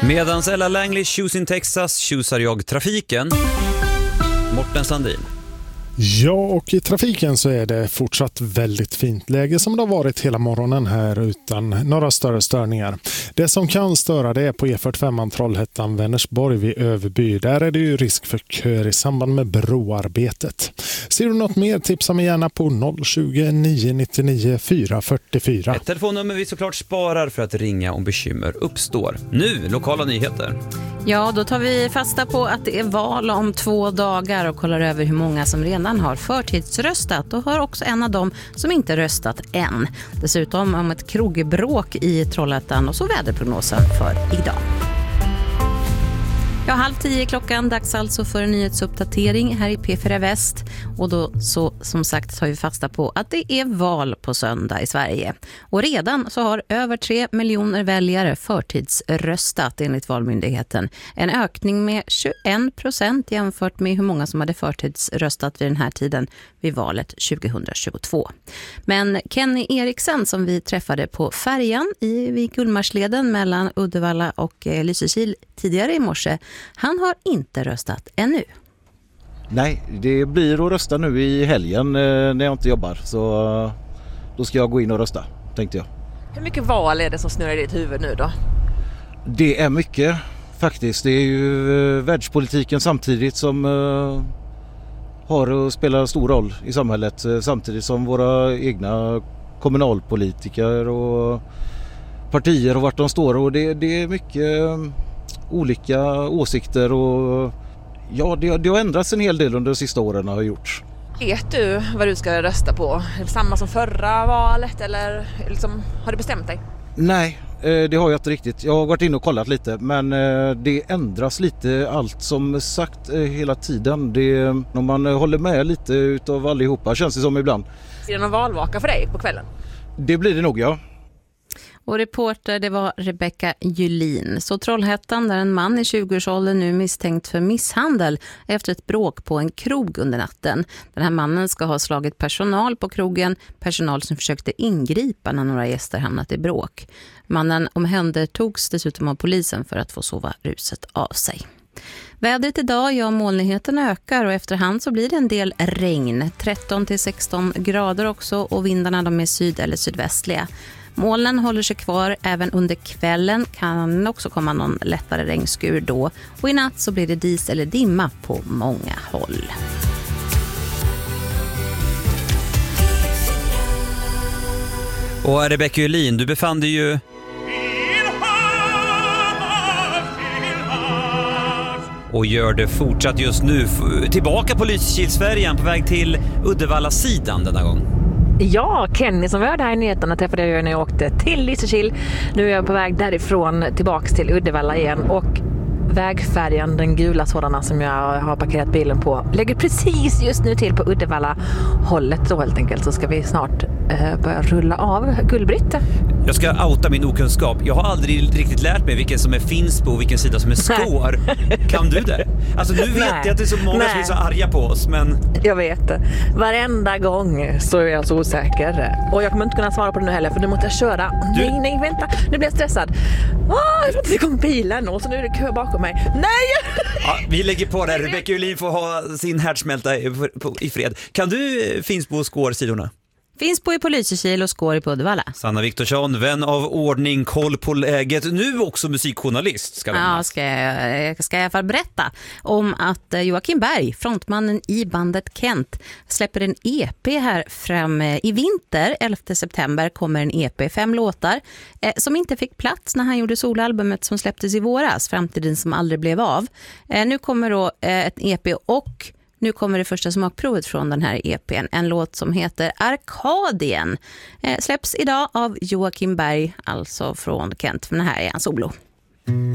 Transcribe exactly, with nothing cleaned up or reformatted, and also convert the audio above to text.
Medans Ella Langley tjus in Texas tjusar jag trafiken. Morten Sandin. Ja, och i trafiken så är det fortsatt väldigt fint läge som det har varit hela morgonen här utan några större störningar. Det som kan störa det är på E fyrtiofem Trollhättan-Vänersborg vid Överby. Där är det ju risk för köer i samband med broarbetet. Ser du något mer, tipsa mig gärna på noll tjugo, nio nittionio, fyra fyrtiofyra. Ett telefonnummer vi såklart sparar för att ringa om bekymmer uppstår. Nu, lokala nyheter. Ja, då tar vi fasta på att det är val om två dagar och kollar över hur många som redan har förtidsröstat och har också en av dem som inte röstat än. Dessutom om ett krogbråk i Trollhättan och så väderprognosen för idag. Ja, halv tio klockan, dags alltså för en nyhetsuppdatering här i P fyra Väst. Och då så som sagt tar vi fasta på att det är val på söndag i Sverige. Och redan så har över tre miljoner väljare förtidsröstat enligt Valmyndigheten. En ökning med tjugoen procent jämfört med hur många som hade förtidsröstat vid den här tiden vid valet tjugohundratjugotvå. Men Kenny Eriksen som vi träffade på färjan i vid Gullmarsleden mellan Uddevalla och eh, Lysekil tidigare i morse, han har inte röstat ännu. Nej, det blir att rösta nu i helgen eh, när jag inte jobbar. Så eh, då ska jag gå in och rösta, tänkte jag. Hur mycket val är det som snurrar i ditt huvud nu då? Det är mycket faktiskt. Det är ju eh, världspolitiken samtidigt som eh, har och spelar stor roll i samhället. Eh, samtidigt som våra egna kommunalpolitiker och partier och vart de står. Och det, det är mycket eh, olika åsikter och ja, det, det har ändrats en hel del under de sista åren har gjorts. Vet du vad du ska rösta på? Är det samma som förra valet eller liksom, har du bestämt dig? Nej, det har jag inte riktigt. Jag har varit inne och kollat lite men det ändras lite allt som sagt hela tiden. Det, om man håller med lite utav allihopa känns det som ibland. Är det någon valvaka för dig på kvällen? Det blir det nog, ja. Och reporter det var Rebecka Julin. Så Trollhättan där en man i tjugoårsåldern nu misstänkt för misshandel efter ett bråk på en krog under natten. Den här mannen ska ha slagit personal på krogen, personal som försökte ingripa när några gäster hamnat i bråk. Mannen omhändertogs dessutom av polisen för att få sova ruset av sig. Vädret idag, ja molnigheten ökar och efterhand så blir det en del regn. tretton till sexton grader också och vindarna de är syd- eller sydvästliga. Molnen håller sig kvar även under kvällen, kan också komma någon lättare regnskur då. Och i natt så blir det dis eller dimma på många håll. Och Rebecka Julin, du befann dig ju och gör det fortsatt just nu tillbaka på Lysekilsfärjan på väg till Uddevalla-sidan denna gång. Ja, Kenny som var där i nyheterna träffade jag när jag åkte till Lysekil. Nu är jag på väg därifrån tillbaks till Uddevalla igen och vägfärjan, den gula sådana som jag har parkerat bilen på, lägger precis just nu till på Uddevalla hållet så helt enkelt, så ska vi snart eh, börja rulla av Gullbritt. Jag ska outa min okunskap. Jag har aldrig riktigt lärt mig vilken som är Finnsbo och vilken sida som är Skår. Kan du det? Alltså nu vet Nej. jag att det är så många Nej. som är så arga på oss, men... Jag vet det. Varenda gång så är jag så osäker. Och jag kommer inte kunna svara på det nu heller för nu måste jag köra. Du... Nej, nej, vänta. Nu blir jag stressad. Åh, jag får inte igång bilen och så nu är det kö bakom mig. Nej! Ja, vi lägger på det. Rebecka Julin får ha sin härdsmälta i, i fred. Kan du Finnsbo och Skår-sidorna? Finns på i Lysekil och Skår i Uddevalla. Sanna Viktorsson, vän av ordning, koll på läget. Nu också musikjournalist. Ska ja, ska jag, ska jag i alla fall berätta om att Joakim Berg, frontmannen i bandet Kent, släpper en E P här fram i vinter. elfte september kommer en E P, fem låtar eh, som inte fick plats när han gjorde solalbumet som släpptes i våras, Framtiden som aldrig blev av. Eh, nu kommer då eh, ett E P och nu kommer det första smakprovet från den här E P:n. En låt som heter Arkadien. Eh, släpps idag av Joakim Berg, alltså från Kent. För den här är en solo.